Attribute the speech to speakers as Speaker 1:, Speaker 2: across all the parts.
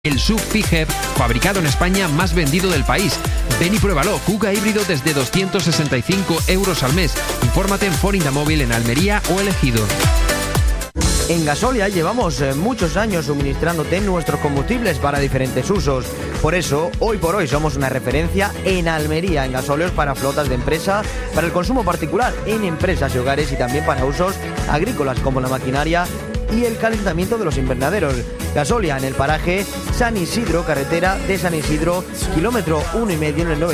Speaker 1: El SUV PHEV, fabricado en España, más vendido del país. Ven y pruébalo. Kuga híbrido desde 265 euros al mes. Infórmate en Ford Indamóvil en Almería o El Ejido.
Speaker 2: En Gasolia llevamos muchos años suministrándote nuestros combustibles para diferentes usos. Por eso, hoy por hoy somos una referencia en Almería en gasóleos para flotas de empresa, para el consumo particular en empresas y hogares y también para usos agrícolas como la maquinaria y el calentamiento de los invernaderos. Gasolia en el paraje San Isidro, carretera de San Isidro, kilómetro 1,5 en el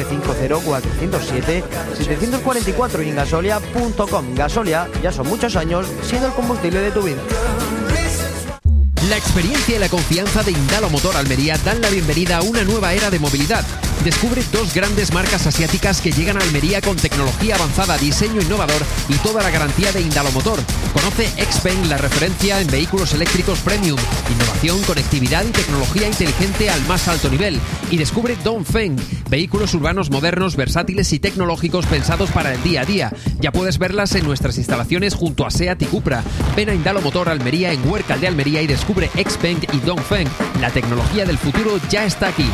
Speaker 2: 950-407-744 y en gasolia.com. Gasolia ya son muchos años siendo el combustible de tu vida.
Speaker 1: La experiencia y la confianza de Indalo Motor Almería dan la bienvenida a una nueva era de movilidad. Descubre dos grandes marcas asiáticas que llegan a Almería con tecnología avanzada, diseño innovador y toda la garantía de Indalo Motor. Conoce XPeng, la referencia en vehículos eléctricos premium, innovación, conectividad y tecnología inteligente al más alto nivel. Y descubre Dongfeng, vehículos urbanos modernos, versátiles y tecnológicos pensados para el día a día. Ya puedes verlas en nuestras instalaciones junto a SEAT y Cupra. Ven a Indalo Motor Almería en Huércal de Almería y descubre XPeng y Dongfeng. La tecnología del futuro ya está aquí.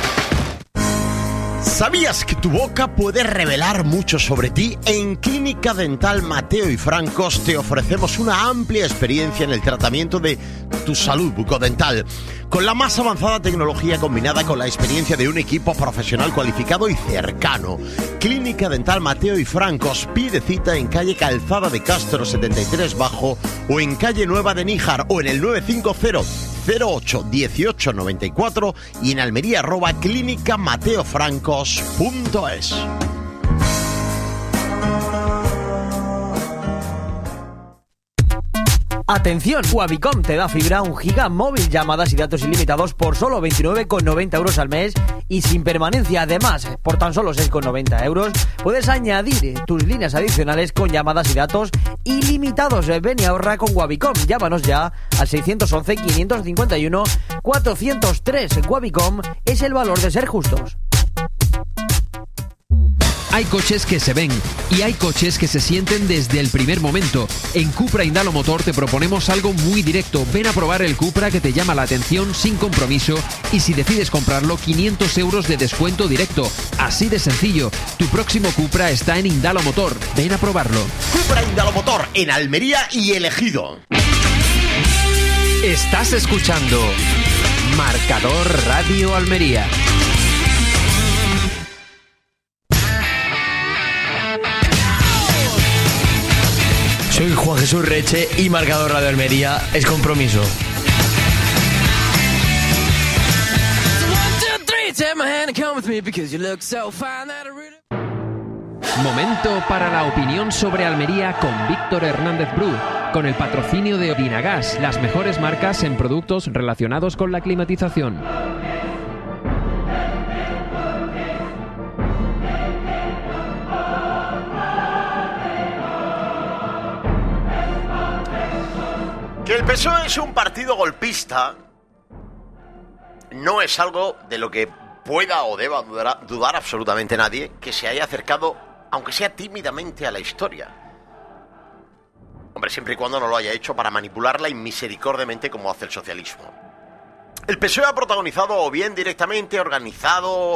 Speaker 3: ¿Sabías que tu boca puede revelar mucho sobre ti? En Clínica Dental Mateo y Francos te ofrecemos una amplia experiencia en el tratamiento de tu salud bucodental, con la más avanzada tecnología combinada con la experiencia de un equipo profesional cualificado y cercano. Clínica Dental Mateo y Francos, pide cita en calle Calzada de Castro 73 Bajo o en calle Nueva de Níjar o en el 950 08 18 94 y en Almería @clínicamateofrancos.es.
Speaker 2: Atención, Wavicom te da fibra 1 giga móvil, llamadas y datos ilimitados por solo 29,90 euros al mes y sin permanencia. Además, por tan solo 6,90 euros puedes añadir tus líneas adicionales con llamadas y datos ilimitados. Ven y ahorra con Wavicom. Llámanos ya al 611 551 403. Wavicom es el valor de ser justos.
Speaker 1: Hay coches que se ven y hay coches que se sienten desde el primer momento. En Cupra Indalo Motor te proponemos algo muy directo. Ven a probar el Cupra que te llama la atención sin compromiso y si decides comprarlo, 500 euros de descuento directo. Así de sencillo. Tu próximo Cupra está en Indalo Motor. Ven a probarlo.
Speaker 3: Cupra Indalo Motor en Almería y El Ejido.
Speaker 1: Estás escuchando Marcador Radio Almería.
Speaker 4: Soy Juan Jesús Reche y Marcador Radio Almería es compromiso.
Speaker 1: Momento para la opinión sobre Almería con Víctor Hernández Bru, con el patrocinio de Odinagas, las mejores marcas en productos relacionados con la climatización.
Speaker 3: Que el PSOE es un partido golpista no es algo de lo que pueda o deba dudar absolutamente nadie que se haya acercado, aunque sea tímidamente, a la historia. Hombre, siempre y cuando no lo haya hecho para manipularla inmisericordiamente como hace el socialismo. El PSOE ha protagonizado o bien directamente organizado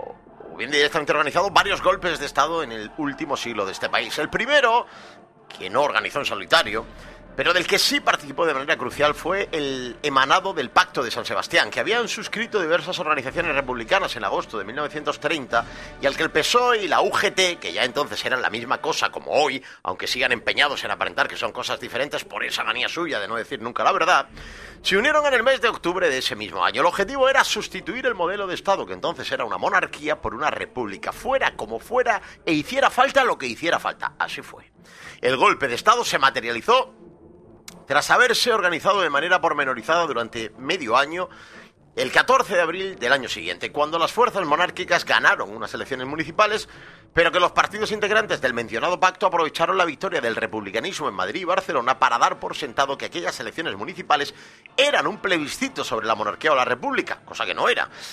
Speaker 3: varios golpes de Estado en el último siglo de este país. El primero, que no organizó en solitario, pero del que sí participó de manera crucial, fue el emanado del Pacto de San Sebastián, que habían suscrito diversas organizaciones republicanas en agosto de 1930 y al que el PSOE y la UGT, que ya entonces eran la misma cosa como hoy, aunque sigan empeñados en aparentar que son cosas diferentes por esa manía suya de no decir nunca la verdad, se unieron en el mes de octubre de ese mismo año. El objetivo era sustituir el modelo de Estado, que entonces era una monarquía, por una república, fuera como fuera e hiciera falta lo que hiciera falta. Así fue. El golpe de Estado se materializó tras haberse organizado de manera pormenorizada durante medio año, el 14 de abril del año siguiente, cuando las fuerzas monárquicas ganaron unas elecciones municipales, pero que los partidos integrantes del mencionado pacto aprovecharon la victoria del republicanismo en Madrid y Barcelona para dar por sentado que aquellas elecciones municipales eran un plebiscito sobre la monarquía o la república, cosa que no era.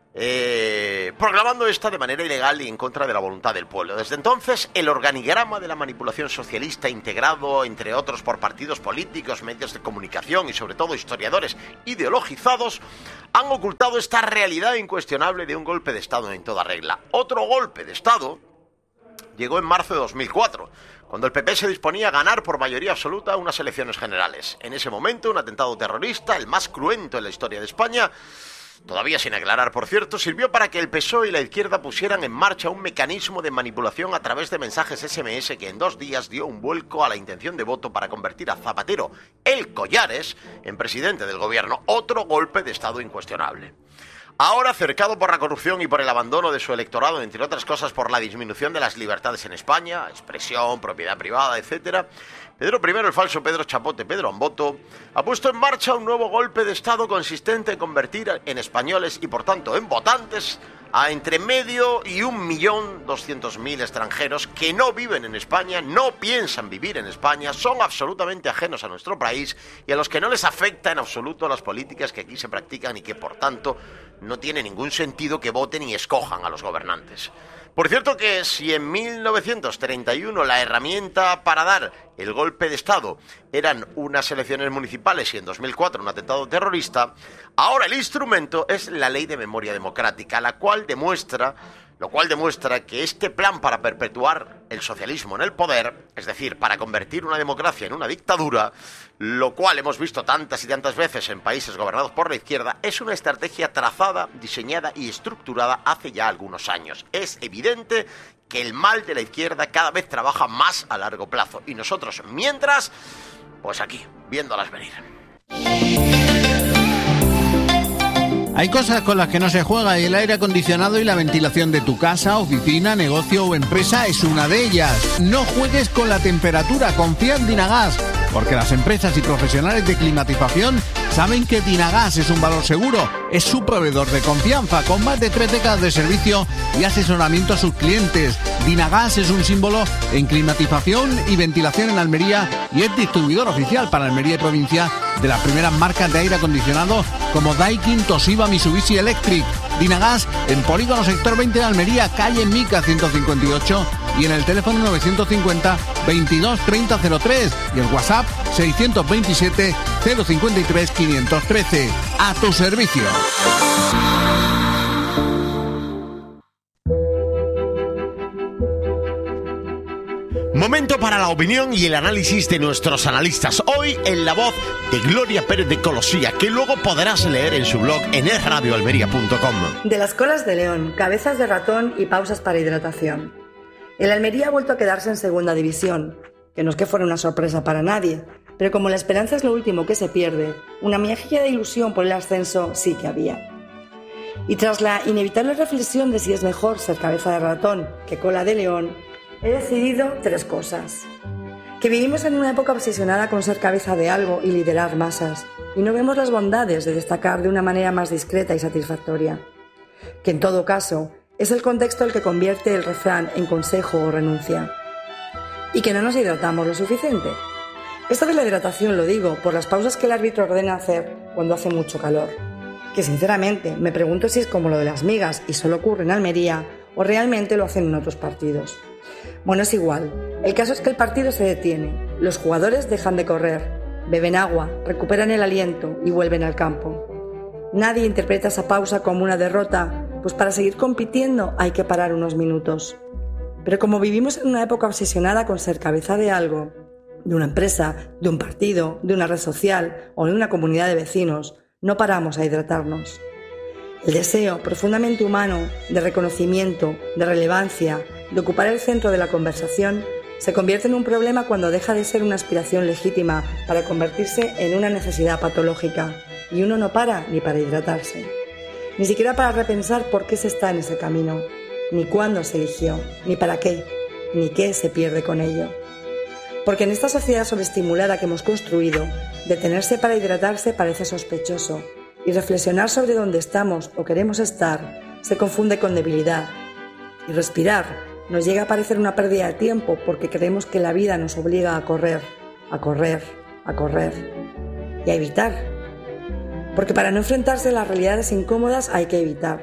Speaker 3: proclamando esta de manera ilegal y en contra de la voluntad del pueblo. Desde entonces, el organigrama de la manipulación socialista, integrado, entre otros, por partidos políticos, medios de comunicación y, sobre todo, historiadores ideologizados, han ocultado esta realidad incuestionable de un golpe de Estado en toda regla. Otro golpe de Estado llegó en marzo de 2004, cuando el PP se disponía a ganar por mayoría absoluta unas elecciones generales. En ese momento, un atentado terrorista, el más cruento en la historia de España, todavía sin aclarar, por cierto, sirvió para que el PSOE y la izquierda pusieran en marcha un mecanismo de manipulación a través de mensajes SMS que en 2 días dio un vuelco a la intención de voto para convertir a Zapatero, el Collares, en presidente del gobierno. Otro golpe de Estado incuestionable. Ahora, cercado por la corrupción y por el abandono de su electorado, entre otras cosas por la disminución de las libertades en España, expresión, propiedad privada, etc., Pedro I, el falso Pedro Chapote, Pedro Amboto, ha puesto en marcha un nuevo golpe de Estado consistente en convertir en españoles y, por tanto, en votantes a entre 500.000 y 1.200.000 extranjeros que no viven en España, no piensan vivir en España, son absolutamente ajenos a nuestro país y a los que no les afecta en absoluto las políticas que aquí se practican y que, por tanto, no tiene ningún sentido que voten y escojan a los gobernantes. Por cierto que si en 1931 la herramienta para dar el golpe de Estado eran unas elecciones municipales y en 2004 un atentado terrorista, ahora el instrumento es la Ley de Memoria Democrática, lo cual demuestra que este plan para perpetuar el socialismo en el poder, es decir, para convertir una democracia en una dictadura, lo cual hemos visto tantas y tantas veces en países gobernados por la izquierda, es una estrategia trazada, diseñada y estructurada hace ya algunos años. Es evidente que el mal de la izquierda cada vez trabaja más a largo plazo y nosotros, mientras, pues aquí, viéndolas venir.
Speaker 5: Hay cosas con las que no se juega y el aire acondicionado y la ventilación de tu casa, oficina, negocio o empresa es una de ellas. No juegues con la temperatura, confía en Dynagas, porque las empresas y profesionales de climatización saben que Dynagas es un valor seguro. Es su proveedor de confianza, con más de 3 décadas de servicio y asesoramiento a sus clientes. Dynagas es un símbolo en climatización y ventilación en Almería y es distribuidor oficial para Almería y provincia de las primeras marcas de aire acondicionado como Daikin, Toshiba, Mitsubishi Electric. Dynagas en Polígono Sector 20 de Almería, calle Mica 158 y en el teléfono 950 22 30 03 y el WhatsApp 627 053 513. A tu servicio.
Speaker 3: Momento para la opinión y el análisis de nuestros analistas. Hoy en la voz de Gloria Pérez de Colosía, que luego podrás leer en su blog en esradioalmería.com.
Speaker 6: De las colas de león, cabezas de ratón y pausas para hidratación. El Almería ha vuelto a quedarse en segunda división, que no es que fuera una sorpresa para nadie, pero como la esperanza es lo último que se pierde, una miajilla de ilusión por el ascenso sí que había. Y tras la inevitable reflexión de si es mejor ser cabeza de ratón que cola de león, he decidido 3 cosas. Que vivimos en una época obsesionada con ser cabeza de algo y liderar masas, y no vemos las bondades de destacar de una manera más discreta y satisfactoria. Que en todo caso, es el contexto el que convierte el refrán en consejo o renuncia. Y que no nos hidratamos lo suficiente. Esto de la hidratación lo digo por las pausas que el árbitro ordena hacer cuando hace mucho calor. Que sinceramente me pregunto si es como lo de las migas y solo ocurre en Almería o realmente lo hacen en otros partidos. Bueno, es igual. El caso es que el partido se detiene, los jugadores dejan de correr, beben agua, recuperan el aliento y vuelven al campo. Nadie interpreta esa pausa como una derrota, pues para seguir compitiendo hay que parar unos minutos. Pero como vivimos en una época obsesionada con ser cabeza de algo, de una empresa, de un partido, de una red social o de una comunidad de vecinos, no paramos a hidratarnos. El deseo profundamente humano de reconocimiento, de relevancia, de ocupar el centro de la conversación, se convierte en un problema cuando deja de ser una aspiración legítima para convertirse en una necesidad patológica, y uno no para ni para hidratarse, ni siquiera para repensar por qué se está en ese camino, ni cuándo se eligió, ni para qué, ni qué se pierde con ello. Porque en esta sociedad sobreestimulada que hemos construido, detenerse para hidratarse parece sospechoso, y reflexionar sobre dónde estamos o queremos estar se confunde con debilidad. Y respirar nos llega a parecer una pérdida de tiempo porque creemos que la vida nos obliga a correr, a correr, a correr y a evitar. Porque para no enfrentarse a las realidades incómodas hay que evitar.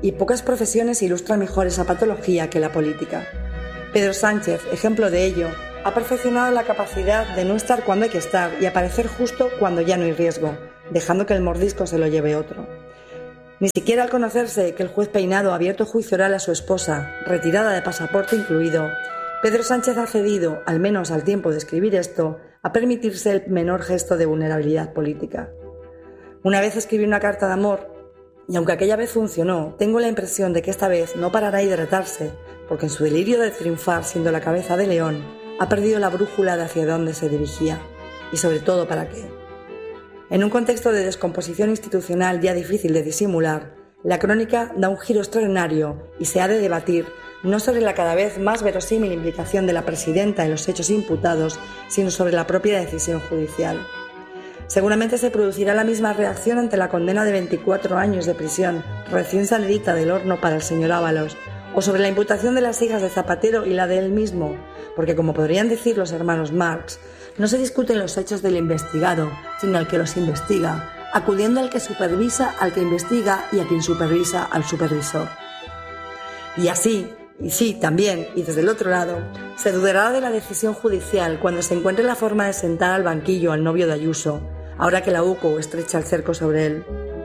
Speaker 6: y pocas profesiones ilustran mejor esa patología que la política. Pedro Sánchez, ejemplo de ello, ha perfeccionado la capacidad de no estar cuando hay que estar y aparecer justo cuando ya no hay riesgo, dejando que el mordisco se lo lleve otro. Ni siquiera al conocerse que el juez Peinado ha abierto juicio oral a su esposa, retirada de pasaporte incluido, Pedro Sánchez ha cedido, al menos al tiempo de escribir esto, a permitirse el menor gesto de vulnerabilidad política. Una vez escribí una carta de amor, y aunque aquella vez funcionó, tengo la impresión de que esta vez no parará a hidratarse, porque en su delirio de triunfar siendo la cabeza de león, ha perdido la brújula de hacia dónde se dirigía, y sobre todo para qué. En un contexto de descomposición institucional ya difícil de disimular, la crónica da un giro extraordinario y se ha de debatir no sobre la cada vez más verosímil implicación de la presidenta en los hechos imputados, sino sobre la propia decisión judicial. Seguramente se producirá la misma reacción ante la condena de 24 años de prisión, recién salidita del horno para el señor Ábalos, o sobre la imputación de las hijas de Zapatero y la de él mismo, porque como podrían decir los hermanos Marx, no se discuten los hechos del investigado, sino al que los investiga, acudiendo al que supervisa al que investiga y a quien supervisa al supervisor. Y así, y sí, también, y desde el otro lado, se dudará de la decisión judicial cuando se encuentre la forma de sentar al banquillo al novio de Ayuso, ahora que la UCO estrecha el cerco sobre él.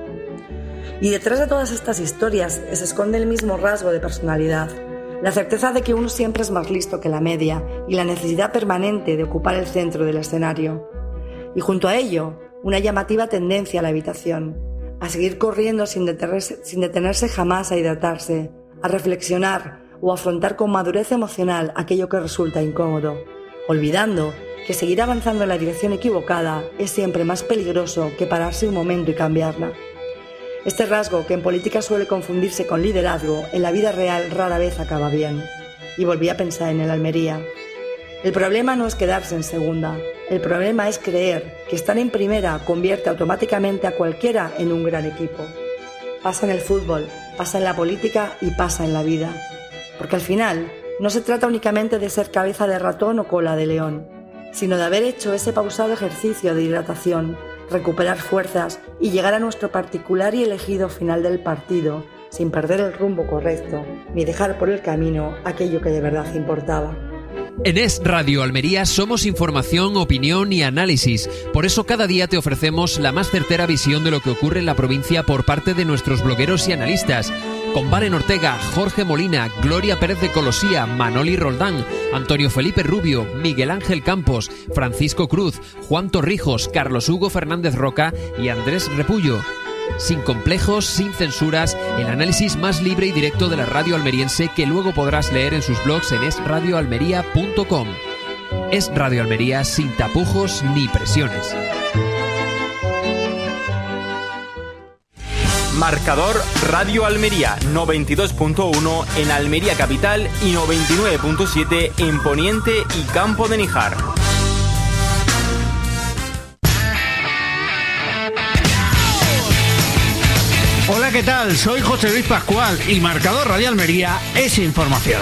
Speaker 6: Y detrás de todas estas historias se esconde el mismo rasgo de personalidad, la certeza de que uno siempre es más listo que la media y la necesidad permanente de ocupar el centro del escenario. Y junto a ello, una llamativa tendencia a la evitación, a seguir corriendo sin detenerse jamás a hidratarse, a reflexionar o afrontar con madurez emocional aquello que resulta incómodo, olvidando que seguir avanzando en la dirección equivocada es siempre más peligroso que pararse un momento y cambiarla. Este rasgo, que en política suele confundirse con liderazgo, en la vida real rara vez acaba bien. Y volví a pensar en el Almería. El problema no es quedarse en segunda, el problema es creer que estar en primera convierte automáticamente a cualquiera en un gran equipo. Pasa en el fútbol, pasa en la política y pasa en la vida. Porque al final no se trata únicamente de ser cabeza de ratón o cola de león, sino de haber hecho ese pausado ejercicio de hidratación, recuperar fuerzas y llegar a nuestro particular y elegido final del partido, sin perder el rumbo correcto, ni dejar por el camino aquello que de verdad importaba.
Speaker 1: En Es Radio Almería somos información, opinión y análisis. Por eso cada día te ofrecemos la más certera visión de lo que ocurre en la provincia por parte de nuestros blogueros y analistas. Con Valen Ortega, Jorge Molina, Gloria Pérez de Colosía, Manoli Roldán, Antonio Felipe Rubio, Miguel Ángel Campos, Francisco Cruz, Juan Torrijos, Carlos Hugo Fernández Roca y Andrés Repullo. Sin complejos, sin censuras, el análisis más libre y directo de la radio almeriense que luego podrás leer en sus blogs en esradioalmería.com. Es Radio Almería sin tapujos ni presiones.
Speaker 7: Marcador Radio Almería 92.1 en Almería Capital y 99.7 en Poniente y Campo de Níjar.
Speaker 5: Hola, ¿qué tal? Soy José Luis Pascual y Marcador Radio Almería es información.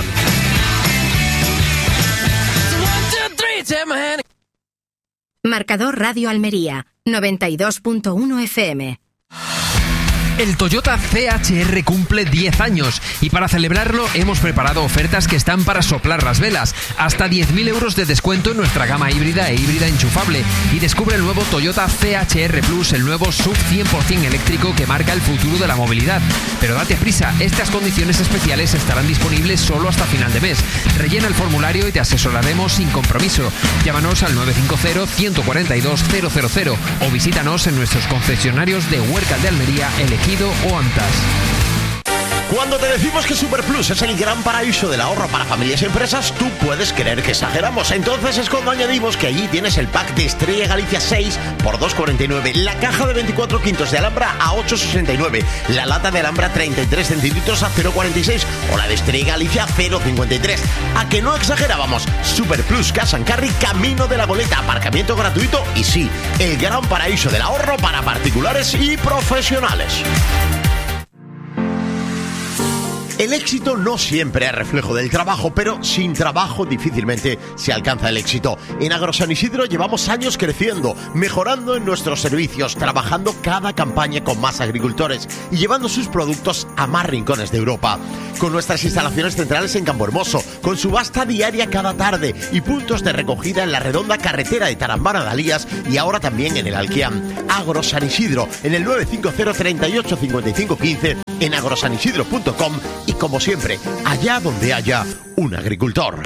Speaker 8: Marcador Radio Almería 92.1 FM.
Speaker 1: El Toyota CHR cumple 10 años y para celebrarlo hemos preparado ofertas que están para soplar las velas. Hasta 10.000 euros de descuento en nuestra gama híbrida e híbrida enchufable. Y descubre el nuevo Toyota CHR Plus, el nuevo SUV 100% eléctrico que marca el futuro de la movilidad. Pero date prisa, estas condiciones especiales estarán disponibles solo hasta final de mes. Rellena el formulario y te asesoraremos sin compromiso. Llámanos al 950-142-000 o visítanos en nuestros concesionarios de Huércal de Almería, Elegido o Antas.
Speaker 3: Cuando te decimos que Super Plus es el gran paraíso del ahorro para familias y empresas, tú puedes creer que exageramos. Entonces es cuando añadimos que allí tienes el pack de Estrella Galicia 6 por 2,49, la caja de 24 quintos de Alhambra a 8,69, la lata de Alhambra 33 centilitros a 0,46 o la de Estrella Galicia 0,53. ¿A que no exagerábamos? Super Plus Cash and Carry, camino de la boleta, aparcamiento gratuito y sí, el gran paraíso del ahorro para particulares y profesionales. El éxito no siempre es reflejo del trabajo, pero sin trabajo difícilmente se alcanza el éxito. En Agrosan Isidro llevamos años creciendo, mejorando en nuestros servicios, trabajando cada campaña con más agricultores y llevando sus productos a más rincones de Europa. Con nuestras instalaciones centrales en Campohermoso, con subasta diaria cada tarde y puntos de recogida en la redonda carretera de Tarambana de Alías y ahora también en el Alquiam. Agrosan Isidro, en el 950 38 55 15, en agrosanisidro.com y, como siempre, allá donde haya un agricultor.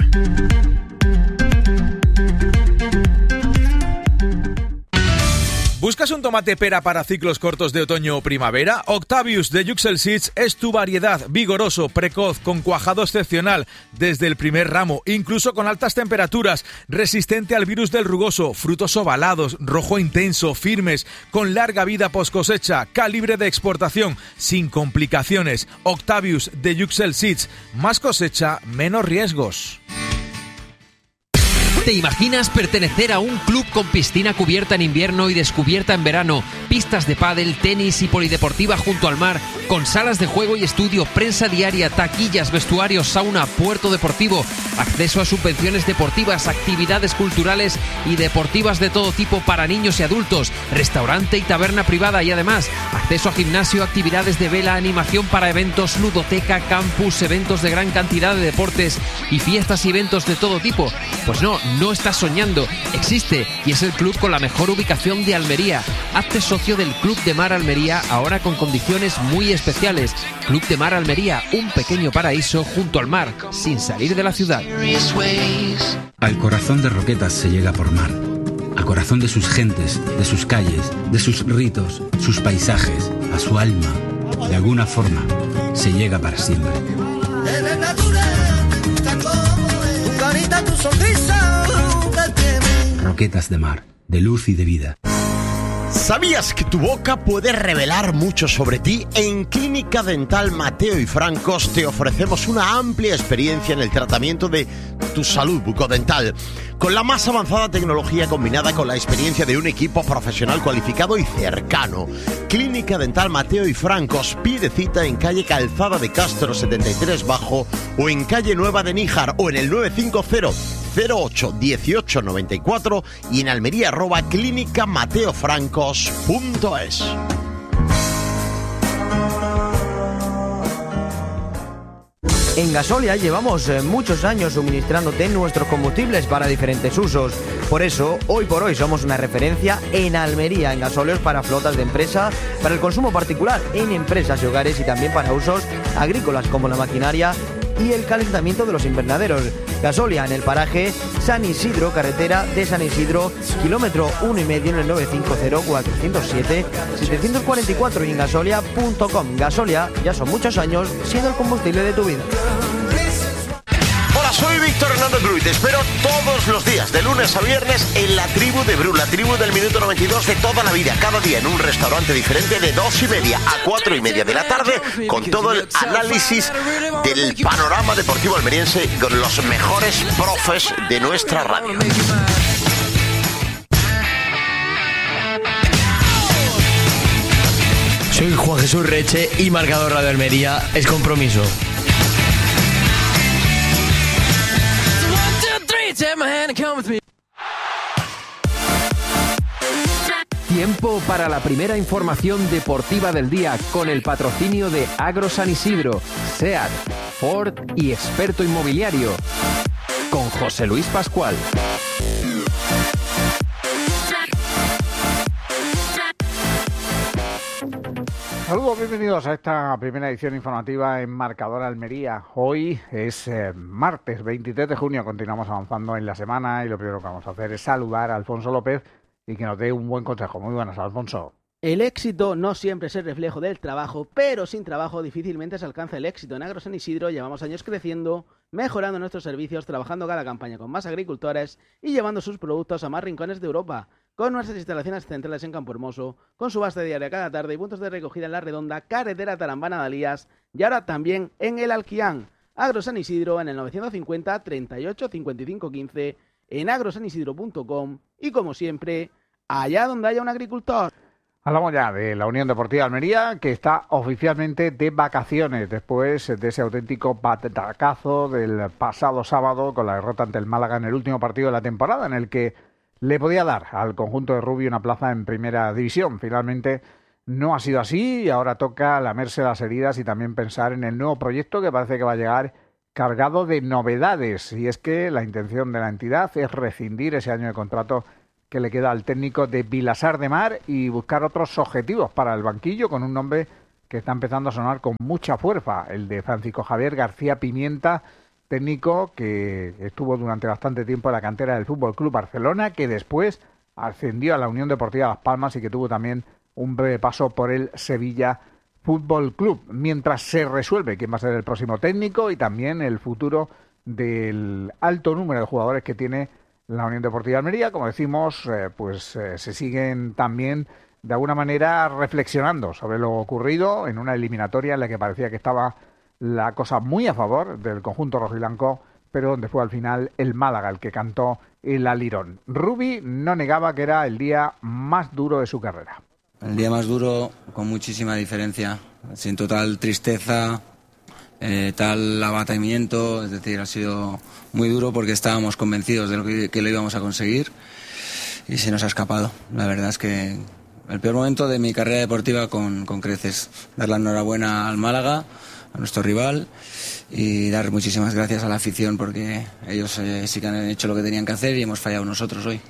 Speaker 9: ¿Buscas un tomate pera para ciclos cortos de otoño o primavera? Octavius de Yuxel Seeds es tu variedad, vigoroso, precoz, con cuajado excepcional desde el primer ramo, incluso con altas temperaturas, resistente al virus del rugoso, frutos ovalados, rojo intenso, firmes, con larga vida post cosecha, calibre de exportación, sin complicaciones. Octavius de Yuxel Seeds, más cosecha, menos riesgos.
Speaker 1: ¿Te imaginas pertenecer a un club con piscina cubierta en invierno y descubierta en verano, pistas de pádel, tenis y polideportiva junto al mar, con salas de juego y estudio, prensa diaria, taquillas, vestuarios, sauna, puerto deportivo, acceso a subvenciones deportivas, actividades culturales y deportivas de todo tipo para niños y adultos, restaurante y taberna privada y además acceso a gimnasio, actividades de vela, animación para eventos, ludoteca, campus, eventos de gran cantidad de deportes y fiestas y eventos de todo tipo? Pues no estás soñando, existe y es el club con la mejor ubicación de Almería. Hazte socio del Club de Mar Almería, ahora con condiciones muy especiales. Club de Mar Almería, un pequeño paraíso junto al mar, sin salir de la ciudad.
Speaker 10: Al corazón de Roquetas se llega por mar. Al corazón de sus gentes, de sus calles, de sus ritos, sus paisajes, a su alma. De alguna forma, se llega para siempre. Roquetas de mar, de luz y de vida.
Speaker 3: ¿Sabías que tu boca puede revelar mucho sobre ti? En Clínica Dental Mateo y Francos te ofrecemos una amplia experiencia en el tratamiento de tu salud bucodental, con la más avanzada tecnología combinada con la experiencia de un equipo profesional cualificado y cercano. Clínica Dental Mateo y Francos, pide cita en calle Calzada de Castro 73 Bajo o en calle Nueva de Níjar o en el 950 08 18 94 y en Almería @clínicamateofrancos.es.
Speaker 2: En Gasolia llevamos muchos años suministrándote nuestros combustibles para diferentes usos. Por eso, hoy por hoy somos una referencia en Almería en gasóleos para flotas de empresa, para el consumo particular en empresas y hogares y también para usos agrícolas como la maquinaria y el calentamiento de los invernaderos. Gasolia en el paraje San Isidro, carretera de San Isidro, kilómetro 1,5 en el 950 407 744 y en gasolia.com. Gasolia, ya son muchos años siendo el combustible de tu vida.
Speaker 3: Hola, soy Víctor Hernández Bru y te espero todos los días, de lunes a viernes, en la tribu de Bru, la tribu del minuto 92 de toda la vida, cada día en un restaurante diferente de 2:30 a 4:30 de la tarde, con todo el análisis del panorama deportivo almeriense con los mejores profes de nuestra radio.
Speaker 4: Soy Juan Jesús Reche y marcador Radio Almería es compromiso.
Speaker 1: Tiempo para la primera información deportiva del día con el patrocinio de Agrosan Isidro, SEAT, Ford y Experto Inmobiliario. Con José Luis Pascual.
Speaker 5: Saludos, bienvenidos a esta primera edición informativa en Marcador Almería. Hoy es martes 23 de junio, continuamos avanzando en la semana y lo primero que vamos a hacer es saludar a Alfonso López y que nos dé un buen consejo. Muy buenas, Alfonso.
Speaker 11: El éxito no siempre es el reflejo del trabajo, pero sin trabajo difícilmente se alcanza el éxito. En Agrosan Isidro llevamos años creciendo, mejorando nuestros servicios, trabajando cada campaña con más agricultores y llevando sus productos a más rincones de Europa. Con nuestras instalaciones centrales en Campohermoso, con subasta diaria cada tarde y puntos de recogida en La Redonda, carretera Tarambana de Alías y ahora también en el Alquián. Agrosan Isidro en el 950 38 55 15, en agrosanisidro.com y como siempre, allá donde haya un agricultor.
Speaker 5: Hablamos ya de la Unión Deportiva Almería, que está oficialmente de vacaciones después de ese auténtico batacazo del pasado sábado con la derrota ante el Málaga en el último partido de la temporada, en el que le podía dar al conjunto de Rubí una plaza en primera división. Finalmente no ha sido así y ahora toca lamerse las heridas y también pensar en el nuevo proyecto que parece que va a llegar cargado de novedades. Y es que la intención de la entidad es rescindir ese año de contrato que le queda al técnico de Vilassar de Mar y buscar otros objetivos para el banquillo con un nombre que está empezando a sonar con mucha fuerza, el de Francisco Javier García Pimienta, técnico que estuvo durante bastante tiempo en la cantera del Fútbol Club Barcelona, que después ascendió a la Unión Deportiva Las Palmas y que tuvo también un breve paso por el Sevilla Fútbol Club, mientras se resuelve quién va a ser el próximo técnico y también el futuro del alto número de jugadores que tiene la Unión Deportiva Almería. Como decimos, se siguen también de alguna manera reflexionando sobre lo ocurrido en una eliminatoria en la que parecía que estaba la cosa muy a favor del conjunto rojiblanco, pero donde fue al final el Málaga el que cantó el alirón. Rubí no negaba que era el día más duro de su carrera.
Speaker 12: El día más duro, con muchísima diferencia, sin total tristeza, tal abatimiento, es decir, ha sido muy duro porque estábamos convencidos de lo que lo íbamos a conseguir y se nos ha escapado. La verdad es que el peor momento de mi carrera deportiva con creces. Dar la enhorabuena al Málaga, a nuestro rival, y dar muchísimas gracias a la afición porque ellos sí que han hecho lo que tenían que hacer y hemos fallado nosotros hoy.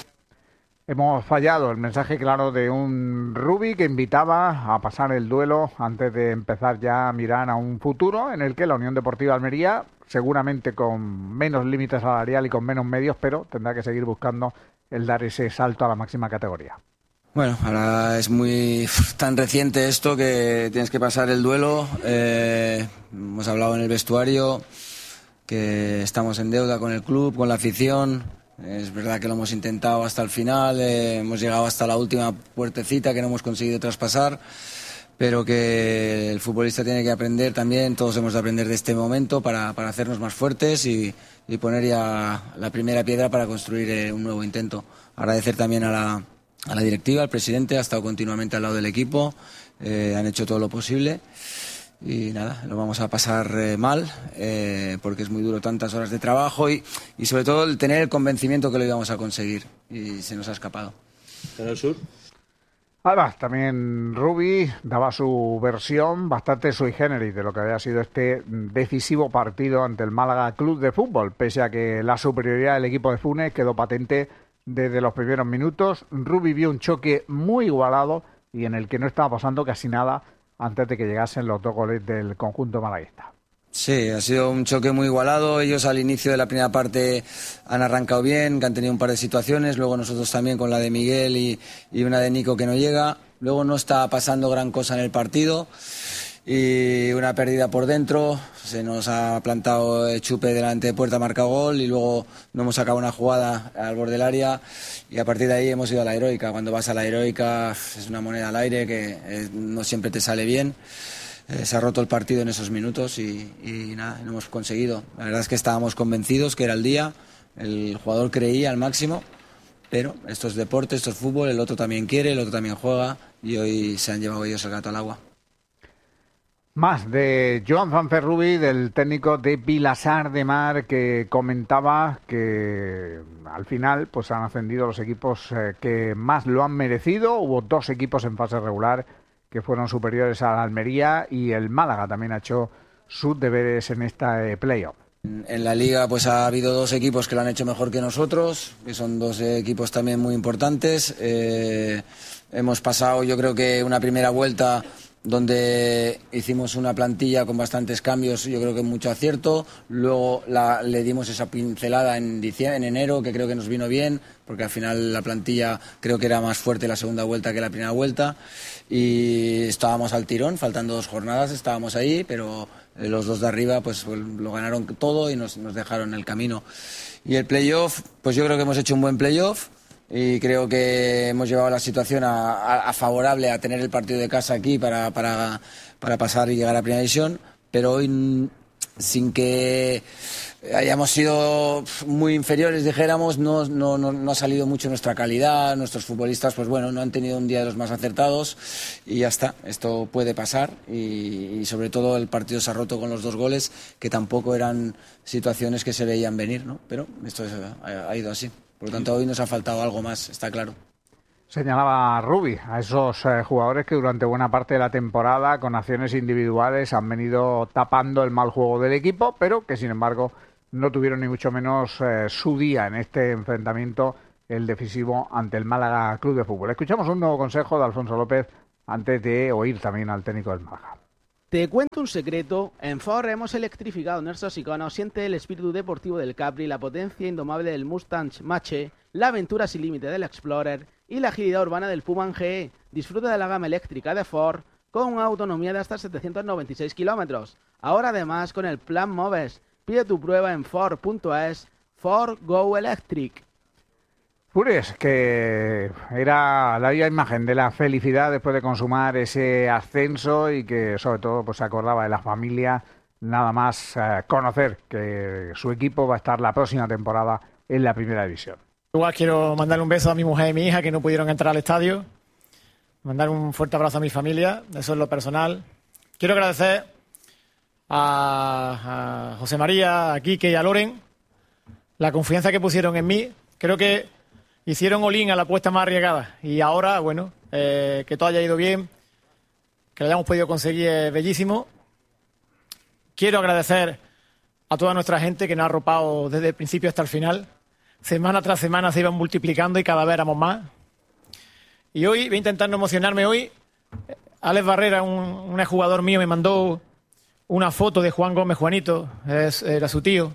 Speaker 5: Hemos fallado el mensaje claro de un Rubí que invitaba a pasar el duelo antes de empezar ya a mirar a un futuro en el que la Unión Deportiva Almería, seguramente con menos límites salarial y con menos medios, pero tendrá que seguir buscando el dar ese salto a la máxima categoría.
Speaker 12: Bueno, ahora es muy tan reciente esto que tienes que pasar el duelo. Hemos hablado en el vestuario que estamos en deuda con el club, con la afición. Es verdad que lo hemos intentado hasta el final, hemos llegado hasta la última puertecita que no hemos conseguido traspasar, pero que el futbolista tiene que aprender también, todos hemos de aprender de este momento para hacernos más fuertes y poner ya la primera piedra para construir un nuevo intento. Agradecer también a la directiva, al presidente, ha estado continuamente al lado del equipo, han hecho todo lo posible. Y nada, lo vamos a pasar mal porque es muy duro, tantas horas de trabajo y sobre todo el tener el convencimiento que lo íbamos a conseguir y se nos ha escapado.
Speaker 5: ¿En el sur? Además, también Rubí daba su versión bastante sui generis de lo que había sido este decisivo partido ante el Málaga Club de Fútbol, pese a que la superioridad del equipo de Funes quedó patente desde los primeros minutos. Rubí vio un choque muy igualado y en el que no estaba pasando casi nada antes de que llegasen los 2 goles del conjunto malaguista.
Speaker 12: Sí, ha sido un choque muy igualado. Ellos al inicio de la primera parte han arrancado bien, que han tenido un par de situaciones. Luego nosotros también con la de Miguel y una de Nico que no llega. Luego no está pasando gran cosa en el partido. Y una pérdida por dentro. Se nos ha plantado Chupe delante de puerta, ha marcado gol. Y luego no hemos sacado una jugada al borde del área. Y a partir de ahí hemos ido a la heroica. Cuando vas a la heroica es una moneda al aire que no siempre te sale bien. Se ha roto el partido en esos minutos y nada, no hemos conseguido. La verdad es que estábamos convencidos que era el día, el jugador creía al máximo, pero esto es deporte, esto es fútbol, el otro también quiere, el otro también juega y hoy se han llevado ellos el gato al agua.
Speaker 5: Más de Joan Fanferrubi, del técnico de Vilassar de Mar, que comentaba que al final pues han ascendido los equipos que más lo han merecido. Hubo 2 equipos en fase regular que fueron superiores a la Almería y el Málaga también ha hecho sus deberes en esta playoff.
Speaker 12: En la Liga pues ha habido 2 equipos que lo han hecho mejor que nosotros, que son 2 equipos también muy importantes. Hemos pasado, yo creo que una primera vuelta donde hicimos una plantilla con bastantes cambios, yo creo que mucho acierto. Luego le dimos esa pincelada en enero, que creo que nos vino bien, porque al final la plantilla creo que era más fuerte la segunda vuelta que la primera vuelta. Y estábamos al tirón, faltando 2 jornadas, estábamos ahí, pero los 2 de arriba pues lo ganaron todo y nos dejaron el camino. Y el playoff, pues yo creo que hemos hecho un buen playoff. Y creo que hemos llevado la situación a favorable a tener el partido de casa aquí para pasar y llegar a primera división, pero hoy sin que hayamos sido muy inferiores, dijéramos, no ha salido mucho nuestra calidad. Nuestros futbolistas, pues bueno, no han tenido un día de los más acertados y ya está. Esto puede pasar y sobre todo el partido se ha roto con los 2 goles, que tampoco eran situaciones que se veían venir, ¿no? Pero esto ha ido así. Por lo tanto, hoy nos ha faltado algo más, está claro.
Speaker 5: Señalaba Rubi a esos jugadores que durante buena parte de la temporada, con acciones individuales, han venido tapando el mal juego del equipo, pero que sin embargo no tuvieron ni mucho menos su día en este enfrentamiento, el decisivo ante el Málaga Club de Fútbol. Escuchamos un nuevo consejo de Alfonso López antes de oír también al técnico del Málaga.
Speaker 11: Te cuento un secreto, en Ford hemos electrificado nuestros iconos, siente el espíritu deportivo del Capri, la potencia indomable del Mustang Mach-E, la aventura sin límite del Explorer y la agilidad urbana del Puma GE. Disfruta de la gama eléctrica de Ford con una autonomía de hasta 796 kilómetros. Ahora además con el Plan Moves. Pide tu prueba en Ford.es. Ford Go Electric.
Speaker 5: Pures, que era la viva imagen de la felicidad después de consumar ese ascenso y que sobre todo pues se acordaba de la familia, nada más conocer que su equipo va a estar la próxima temporada en la primera división.
Speaker 13: Igual quiero mandarle un beso a mi mujer y mi hija que no pudieron entrar al estadio, mandar un fuerte abrazo a mi familia, eso es lo personal. Quiero agradecer a José María, a Quique y a Loren la confianza que pusieron en mí. Creo que hicieron all-in a la apuesta más arriesgada y ahora, bueno, que todo haya ido bien, que lo hayamos podido conseguir es bellísimo. Quiero agradecer a toda nuestra gente que nos ha arropado desde el principio hasta el final. Semana tras semana se iban multiplicando y cada vez éramos más. Y hoy voy a intentar no emocionarme hoy. Alex Barrera, un jugador mío, me mandó una foto de Juan Gómez, Juanito, era su tío,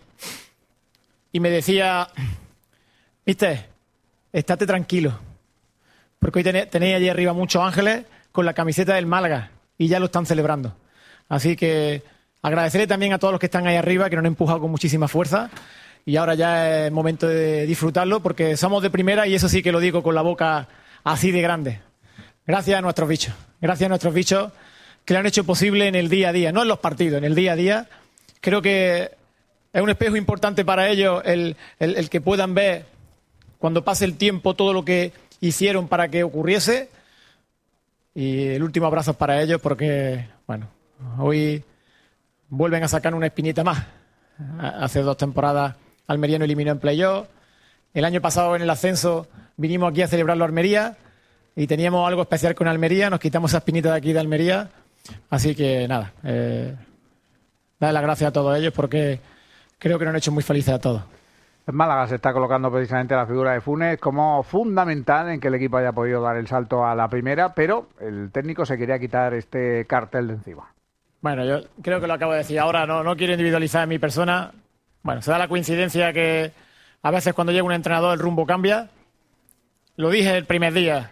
Speaker 13: y me decía, viste, estate tranquilo, porque hoy tenéis allí arriba muchos ángeles con la camiseta del Málaga y ya lo están celebrando. Así que agradecerle también a todos los que están ahí arriba, que nos han empujado con muchísima fuerza. Y ahora ya es momento de disfrutarlo porque somos de primera y eso sí que lo digo con la boca así de grande. Gracias a nuestros bichos. Gracias a nuestros bichos que lo han hecho posible en el día a día, no en los partidos, en el día a día. Creo que es un espejo importante para ellos el que puedan ver cuando pase el tiempo todo lo que hicieron para que ocurriese. Y el último abrazo es para ellos porque, bueno, hoy vuelven a sacar una espinita más. Hace 2 temporadas Almería no eliminó en playoff. El año pasado en el ascenso vinimos aquí a celebrarlo a Almería y teníamos algo especial con Almería. Nos quitamos esa espinita de aquí de Almería. Así que nada, darle las gracias a todos ellos porque creo que nos han hecho muy felices a todos.
Speaker 5: En Málaga se está colocando precisamente la figura de Funes como fundamental en que el equipo haya podido dar el salto a la primera, pero el técnico se quería quitar este cartel de encima.
Speaker 13: Bueno, yo creo que lo acabo de decir ahora, no quiero individualizar en mi persona. Bueno, se da la coincidencia que a veces cuando llega un entrenador el rumbo cambia. Lo dije el primer día,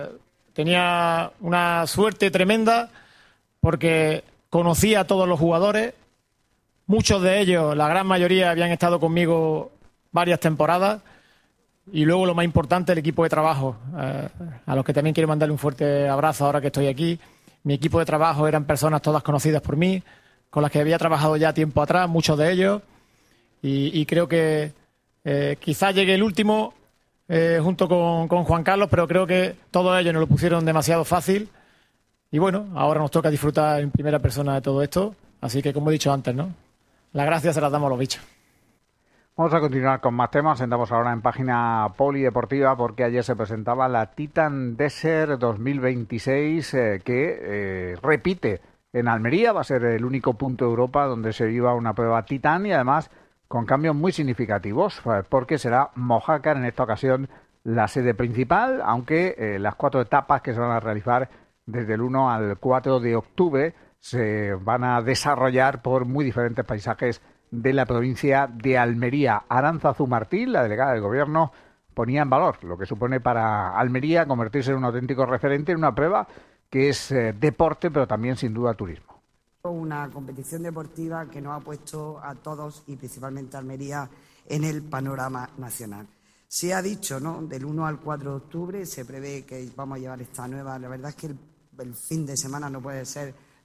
Speaker 13: tenía una suerte tremenda porque conocía a todos los jugadores. Muchos de ellos, la gran mayoría, habían estado conmigo varias temporadas. Y luego lo más importante, el equipo de trabajo, a los que también quiero mandarle un fuerte abrazo ahora que estoy aquí. Mi equipo de trabajo eran personas todas conocidas por mí, con las que había trabajado ya tiempo atrás, muchos de ellos. Y creo que quizás llegue el último junto con Juan Carlos, pero creo que todos ellos nos lo pusieron demasiado fácil. Y bueno, ahora nos toca disfrutar en primera persona de todo esto. Así que, como he dicho antes, ¿no? Las gracias se las damos a los bichos.
Speaker 5: Vamos a continuar con más temas. Entramos ahora en página polideportiva porque ayer se presentaba la Titan Desert 2026 que repite en Almería. Va a ser el único punto de Europa donde se viva una prueba Titan y además con cambios muy significativos porque será Mojácar en esta ocasión la sede principal, aunque las 4 etapas que se van a realizar desde el 1 al 4 de octubre se van a desarrollar por muy diferentes paisajes de la provincia de Almería. Arantzazu Martín, la delegada del Gobierno, ponía en valor lo que supone para Almería convertirse en un auténtico referente en una prueba que es deporte, pero también sin duda turismo.
Speaker 14: Una competición deportiva que nos ha puesto a todos y principalmente a Almería en el panorama nacional. Se ha dicho, ¿no? Del 1 al 4 de octubre se prevé que vamos a llevar esta nueva. La verdad es que el fin de semana no puede ser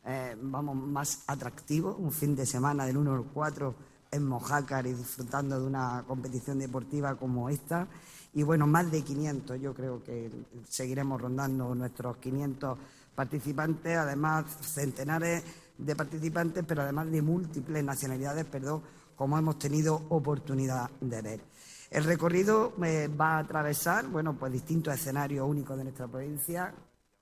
Speaker 14: más atractivo, un fin de semana del 1 al 4 en Mojácar y disfrutando de una competición deportiva como esta. Y bueno, más de 500, yo creo que seguiremos rondando nuestros 500 participantes, además centenares de participantes, pero además de múltiples nacionalidades, como hemos tenido oportunidad de ver. El recorrido va a atravesar, pues distintos escenarios únicos de nuestra provincia.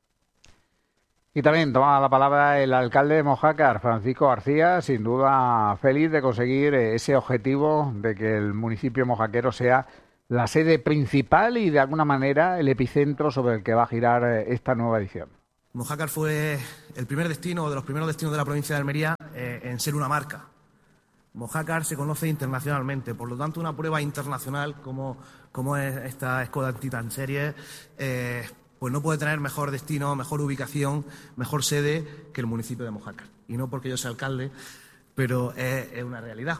Speaker 5: Y también toma la palabra el alcalde de Mojácar, Francisco García, sin duda feliz de conseguir ese objetivo de que el municipio mojaquero sea la sede principal y de alguna manera el epicentro sobre el que va a girar esta nueva edición.
Speaker 15: Mojácar fue el primer destino, de los primeros destinos de la provincia de Almería en ser una marca. Mojácar se conoce internacionalmente, por lo tanto una prueba internacional como es esta Skoda Titan Series, pues no puede tener mejor destino, mejor ubicación, mejor sede que el municipio de Mojácar. Y no porque yo sea alcalde, pero es una realidad.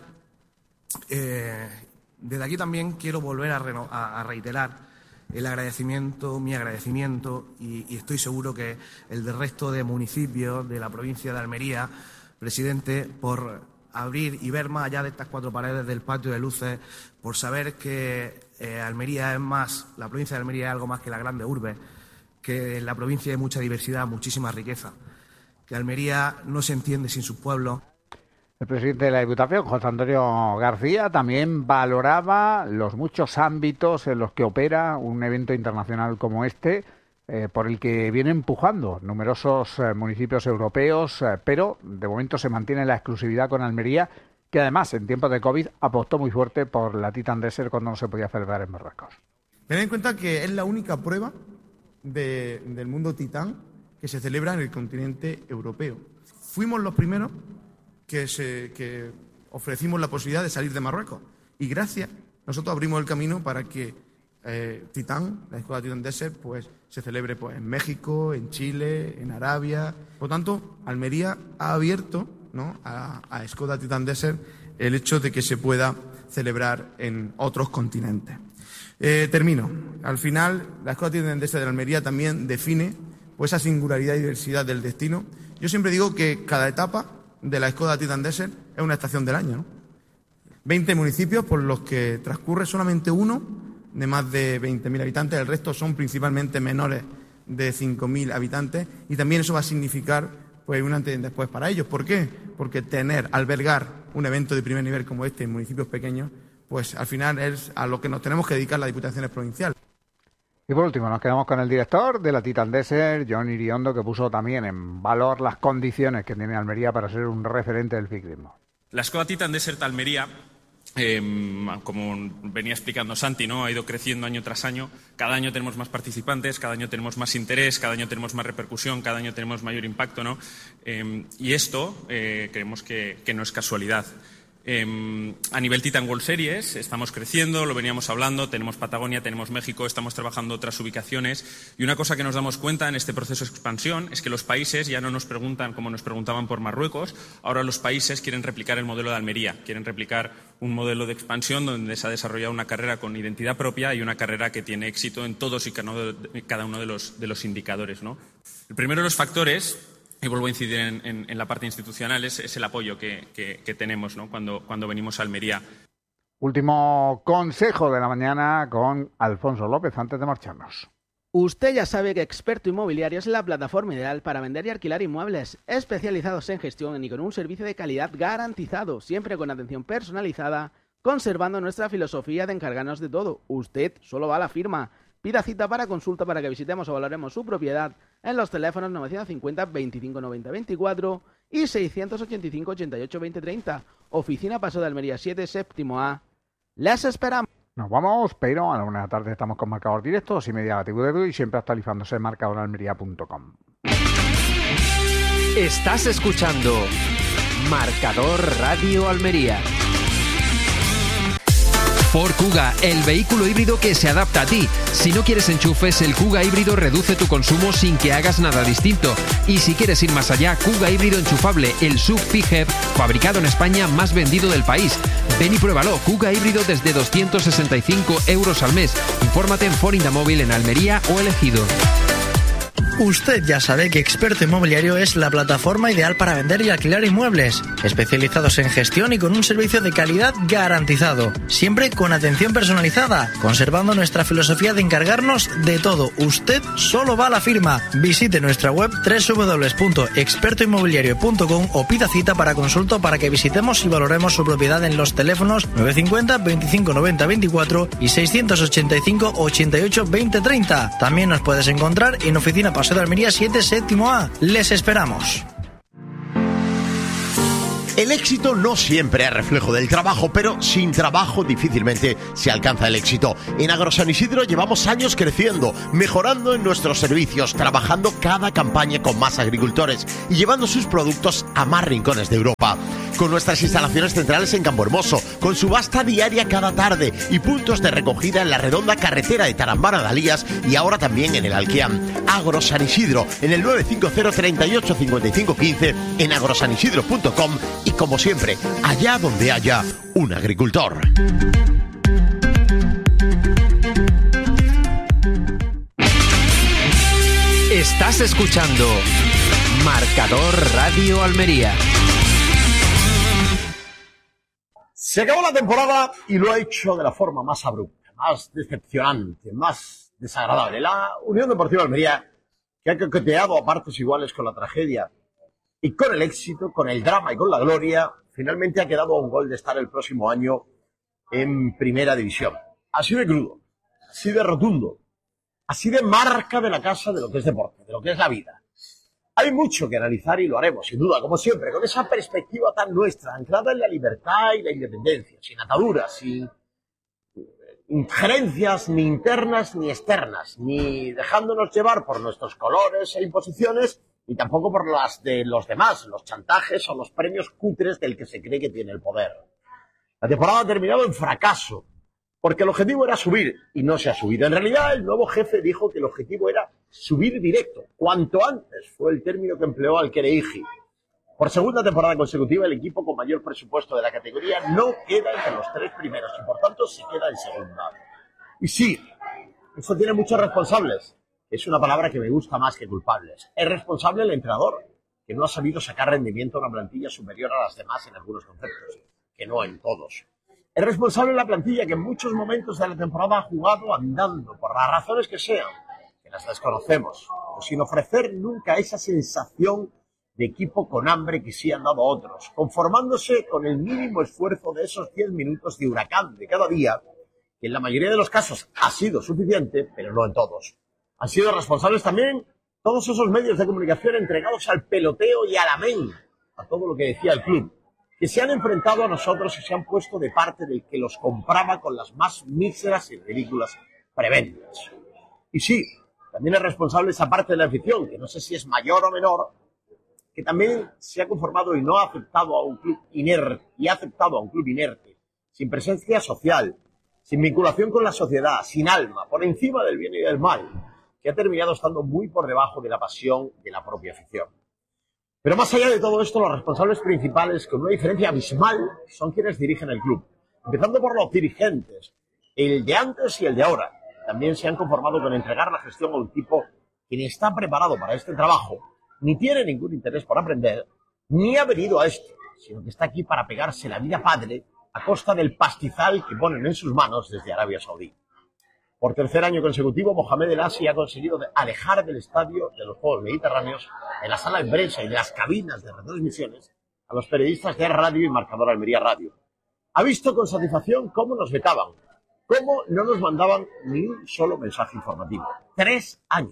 Speaker 15: Desde aquí también quiero volver a reiterar mi agradecimiento y estoy seguro que el del resto de municipios de la provincia de Almería, presidente, por abrir y ver más allá de estas 4 paredes del patio de luces, por saber que Almería es más, la provincia de Almería es algo más que la grande urbe, que en la provincia hay mucha diversidad, muchísima riqueza, que Almería no se entiende sin sus pueblos.
Speaker 5: El presidente de la Diputación, José Antonio García, también valoraba los muchos ámbitos en los que opera un evento internacional como este, por el que viene empujando numerosos municipios europeos, pero de momento se mantiene la exclusividad con Almería, que además en tiempos de COVID apostó muy fuerte por la Titan Desert cuando no se podía celebrar en Marruecos.
Speaker 15: Ten en cuenta que es la única prueba del mundo Titán que se celebra en el continente europeo. Fuimos los primeros que ofrecimos la posibilidad de salir de Marruecos y gracias, nosotros abrimos el camino para que Titán, la Skoda Titan Desert, pues se celebre en México, en Chile, en Arabia. Por lo tanto, Almería ha abierto, ¿no?, a Skoda Titan Desert el hecho de que se pueda celebrar en otros continentes. Termino. Al final, la Skoda Titan Desert de Almería también define esa singularidad y diversidad del destino. Yo siempre digo que cada etapa de la Skoda Titan Desert es una estación del año, ¿no? 20 municipios por los que transcurre solamente uno de más de 20.000 habitantes, el resto son principalmente menores de 5.000 habitantes y también eso va a significar un antes y después para ellos. ¿Por qué? Porque albergar un evento de primer nivel como este en municipios pequeños, pues al final es a lo que nos tenemos que dedicar las diputaciones provinciales.
Speaker 5: Y por último, nos quedamos con el director de la Titan Desert, John Iriondo, que puso también en valor las condiciones que tiene Almería para ser un referente del ciclismo.
Speaker 16: La Skoda Titan Desert Almería, como venía explicando Santi, ¿no?, ha ido creciendo año tras año. Cada año tenemos más participantes, cada año tenemos más interés, cada año tenemos más repercusión, cada año tenemos mayor impacto, ¿no? Y esto creemos que no es casualidad. A nivel Titan World Series estamos creciendo, lo veníamos hablando, tenemos Patagonia, tenemos México, estamos trabajando otras ubicaciones y una cosa que nos damos cuenta en este proceso de expansión es que los países ya no nos preguntan como nos preguntaban por Marruecos, ahora los países quieren replicar el modelo de Almería, quieren replicar un modelo de expansión donde se ha desarrollado una carrera con identidad propia y una carrera que tiene éxito en todos y cada uno de los indicadores, ¿no? El primero de los factores, y vuelvo a incidir en la parte institucional, es el apoyo que tenemos, ¿no?, cuando venimos a Almería.
Speaker 5: Último consejo de la mañana con Alfonso López antes de marcharnos.
Speaker 11: Usted ya sabe que Experto Inmobiliario es la plataforma ideal para vender y alquilar inmuebles, especializados en gestión y con un servicio de calidad garantizado, siempre con atención personalizada, conservando nuestra filosofía de encargarnos de todo. Usted solo va a la firma. Pida cita para consulta para que visitemos o valoremos su propiedad en los teléfonos 950 25 90 24 y 685 88 20 30. Oficina Paso de Almería 7, séptimo A. Les esperamos.
Speaker 5: Nos vamos, pero a la 1 de la tarde estamos con marcador directo, 2:30 TVD y siempre actualizándose en marcadoralmería.com.
Speaker 1: Estás escuchando Marcador Radio Almería. Ford Kuga, el vehículo híbrido que se adapta a ti. Si no quieres enchufes, el Kuga híbrido reduce tu consumo sin que hagas nada distinto. Y si quieres ir más allá, Kuga híbrido enchufable, el SUV PHEV, fabricado en España, más vendido del país. Ven y pruébalo, Kuga híbrido desde 265 € al mes. Infórmate en Ford Indamóvil en Almería o Elegido.
Speaker 17: Usted ya sabe que Experto Inmobiliario es la plataforma ideal para vender y alquilar inmuebles, especializados en gestión y con un servicio de calidad garantizado, siempre con atención personalizada, conservando nuestra filosofía de encargarnos de todo. Usted solo va a la firma. Visite nuestra web www.expertoinmobiliario.com o pida cita para consulta para que visitemos y valoremos su propiedad en los teléfonos 950 25 90 24 y 685 88 20 30. También nos puedes encontrar en Oficina Paseo de Almería 7, séptimo A. Les esperamos.
Speaker 3: El éxito no siempre es reflejo del trabajo, pero sin trabajo difícilmente se alcanza el éxito. En Agrosan Isidro llevamos años creciendo, mejorando en nuestros servicios, trabajando cada campaña con más agricultores y llevando sus productos a más rincones de Europa. Con nuestras instalaciones centrales en Campohermoso, con subasta diaria cada tarde y puntos de recogida en la redonda carretera de Tarambana de Alías y ahora también en el Alquiam. Agrosan Isidro, en el 950 38 55 15, en agrosanisidro.com y como siempre, allá donde haya un agricultor.
Speaker 1: Estás escuchando Marcador Radio Almería.
Speaker 3: Se acabó la temporada y lo ha hecho de la forma más abrupta, más decepcionante, más desagradable. La Unión Deportiva Almería, que ha coqueteado a partes iguales con la tragedia y con el éxito, con el drama y con la gloria, finalmente ha quedado a un gol de estar el próximo año en Primera División. Así de crudo, así de rotundo, así de marca de la casa de lo que es deporte, de lo que es la vida. Hay mucho que analizar y lo haremos, sin duda, como siempre, con esa perspectiva tan nuestra, anclada en la libertad y la independencia, sin ataduras, sin injerencias ni internas ni externas, ni dejándonos llevar por nuestros colores e imposiciones, y tampoco por las de los demás, los chantajes o los premios cutres del que se cree que tiene el poder. La temporada ha terminado en fracaso, porque el objetivo era subir, y no se ha subido. En realidad, el nuevo jefe dijo que el objetivo era subir directo, cuanto antes, fue el término que empleó Alquereiji. Por segunda temporada consecutiva, el equipo con mayor presupuesto de la categoría no queda entre los 3 primeros, y por tanto se queda en segunda. Y sí, eso tiene muchos responsables. Es una palabra que me gusta más que culpables. Es responsable el entrenador, que no ha sabido sacar rendimiento a una plantilla superior a las demás en algunos conceptos, que no en todos. Es responsable la plantilla que en muchos momentos de la temporada ha jugado andando, por las razones que sean, que las desconocemos, o sin ofrecer nunca esa sensación de equipo con hambre que sí han dado otros, conformándose con el mínimo esfuerzo de esos 10 minutos de huracán de cada día, que en la mayoría de los casos ha sido suficiente, pero no en todos. Han sido responsables también todos esos medios de comunicación entregados al peloteo y al amén, a todo lo que decía el club, que se han enfrentado a nosotros y se han puesto de parte del que los compraba con las más míseras y ridículas prebendas. Y sí, también es responsable esa parte de la afición, que no sé si es mayor o menor, que también se ha conformado y no ha aceptado a un club inerte, y ha aceptado a un club inerte, sin presencia social, sin vinculación con la sociedad, sin alma, por encima del bien y del mal, que ha terminado estando muy por debajo de la pasión de la propia afición. Pero más allá de todo esto, los responsables principales, con una diferencia abismal, son quienes dirigen el club. Empezando por los dirigentes, el de antes y el de ahora. También se han conformado con entregar la gestión a un tipo que ni está preparado para este trabajo, ni tiene ningún interés por aprender, ni ha venido a esto, sino que está aquí para pegarse la vida padre a costa del pastizal que ponen en sus manos desde Arabia Saudí. Por tercer año consecutivo, Mohamed El Asi ha conseguido alejar del estadio de los Juegos Mediterráneos, de la sala de prensa y de las cabinas de retransmisiones, a los periodistas de Radio y Marcador Almería Radio. Ha visto con satisfacción cómo nos vetaban, cómo no nos mandaban ni un solo mensaje informativo. 3 años.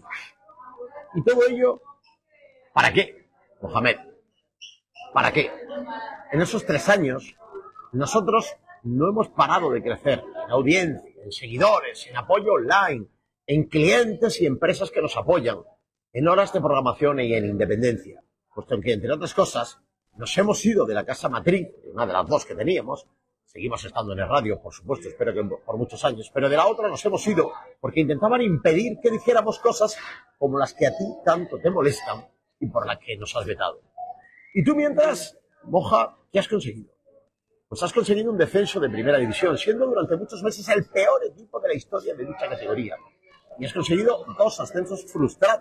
Speaker 3: Y todo ello, ¿para qué, Mohamed? ¿Para qué? En esos 3 años, nosotros no hemos parado de crecer en audiencia, en seguidores, en apoyo online, en clientes y empresas que nos apoyan, en horas de programación y en independencia. Puesto que, entre otras cosas, nos hemos ido de la casa matriz, una de las 2 que teníamos, seguimos estando en el radio, por supuesto, espero que por muchos años, pero de la otra nos hemos ido porque intentaban impedir que dijéramos cosas como las que a ti tanto te molestan y por las que nos has vetado. Y tú mientras, Moja, ¿qué has conseguido? Pues has conseguido un descenso de Primera División, siendo durante muchos meses el peor equipo de la historia de dicha categoría. Y has conseguido 2 ascensos frustrados,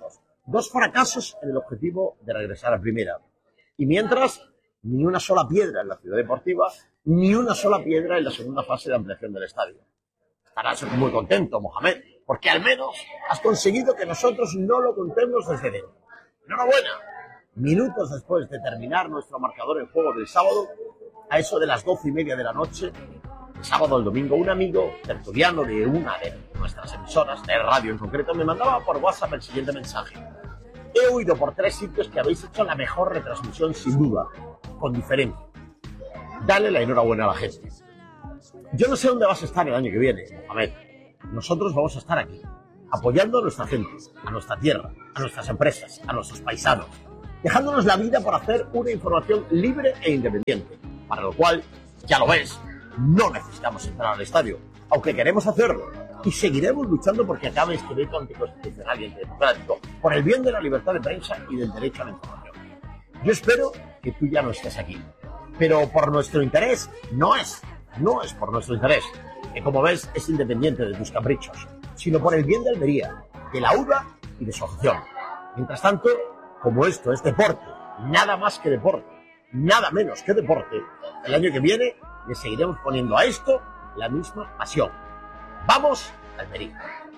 Speaker 3: 2 fracasos en el objetivo de regresar a primera. Y mientras, ni una sola piedra en la ciudad deportiva, ni una sola piedra en la segunda fase de ampliación del estadio. Estarás muy contento, Mohamed, porque al menos has conseguido que nosotros no lo contemos desde dentro. ¡Enhorabuena! Minutos después de terminar nuestro marcador en juego del sábado, a eso de las 12:30 de la noche, el sábado o el domingo, un amigo tertuliano de una de nuestras emisoras, de radio en concreto, me mandaba por WhatsApp el siguiente mensaje. He oído por 3 sitios que habéis hecho la mejor retransmisión sin duda, con diferencia. Dale la enhorabuena a la gente. Yo no sé dónde vas a estar el año que viene, Mohamed. Nosotros vamos a estar aquí, apoyando a nuestra gente, a nuestra tierra, a nuestras empresas, a nuestros paisanos, dejándonos la vida por hacer una información libre e independiente, para lo cual, ya lo ves, no necesitamos entrar al estadio, aunque queremos hacerlo, y seguiremos luchando porque acabe este veto anticonstitucional y antidemocrático, por el bien de la libertad de prensa y del derecho a la información. Yo espero que tú ya no estés aquí, pero por nuestro interés no es por nuestro interés, que como ves es independiente de tus caprichos, sino por el bien de Almería, de la UDA y de su afición. Mientras tanto, como esto es deporte, nada más que deporte, nada menos que deporte, el año que viene le seguiremos poniendo a esto la misma pasión. ¡Vamos, Almería!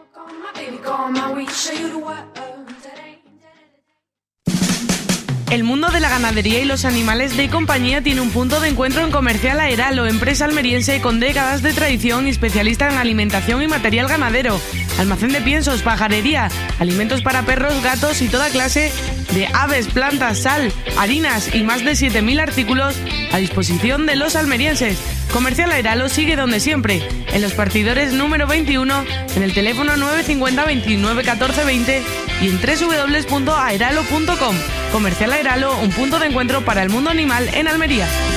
Speaker 18: El mundo de la ganadería y los animales de compañía tiene un punto de encuentro en Comercial Aeralo, empresa almeriense con décadas de tradición y especialista en alimentación y material ganadero. Almacén de piensos, pajarería, alimentos para perros, gatos y toda clase de aves, plantas, sal, harinas y más de 7.000 artículos a disposición de los almerienses. Comercial Aeralo sigue donde siempre, en Los Partidores número 21, en el teléfono 950 29 14 20 y en www.aeralo.com. Comercial Aeralo, un punto de encuentro para el mundo animal en Almería.